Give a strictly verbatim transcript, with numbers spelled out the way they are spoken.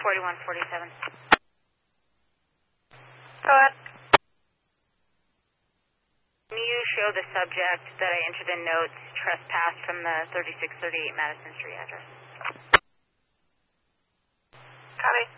forty-one forty-seven. Go ahead. Can you show the subject that I entered in notes trespass from the thirty-six thirty-eight Madison Street address? Copy.